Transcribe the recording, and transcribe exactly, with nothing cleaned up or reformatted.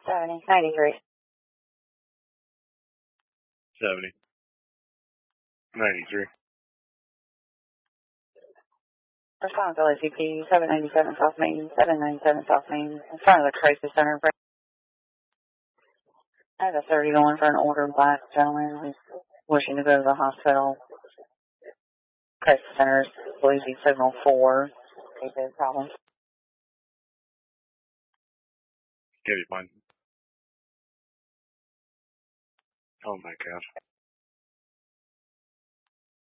seventy, ninety-three. seventy. ninety-three. Response L A C P, seven ninety-seven South Main, seven ninety-seven South Main, in front of the crisis center. I have a thirty going for an older black gentleman who's wishing to go to the hospital. Crisis center's losing signal four. Okay, big problem. Get it, fine. Oh my god.